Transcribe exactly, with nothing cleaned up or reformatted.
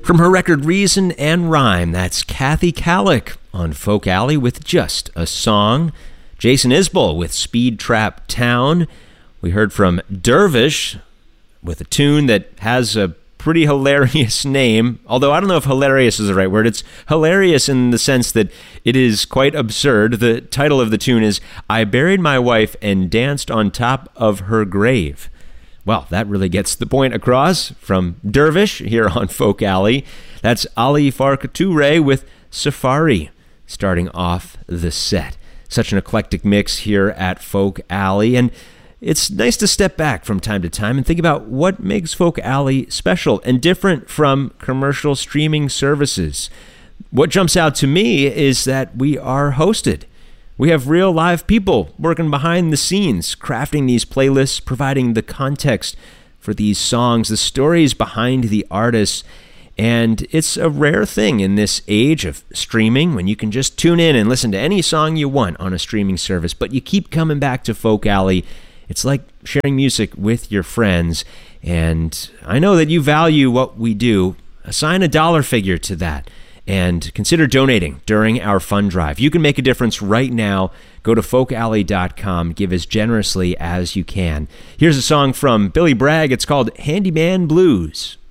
From her record Reason and Rhyme, that's Kathy Kallick on Folk Alley with Just a Song. Jason Isbell with Speed Trap Town. We heard from Dervish with a tune that has a pretty hilarious name, although I don't know if hilarious is the right word. It's hilarious in the sense that it is quite absurd. The title of the tune is I Buried My Wife and Danced on Top of Her Grave. Well, that really gets the point across from Dervish here on Folk Alley. That's Ali Farka Toure with Safari starting off the set. Such an eclectic mix here at Folk Alley, and it's nice to step back from time to time and think about what makes Folk Alley special and different from commercial streaming services. What jumps out to me is that we are hosted. We have real live people working behind the scenes, crafting these playlists, providing the context for these songs, the stories behind the artists. And it's a rare thing in this age of streaming when you can just tune in and listen to any song you want on a streaming service, but you keep coming back to Folk Alley. It's like sharing music with your friends. And I know that you value what we do. Assign a dollar figure to that. And consider donating during our fund drive. You can make a difference right now. Go to folk alley dot com. Give as generously as you can. Here's a song from Billy Bragg. It's called Handyman Blues.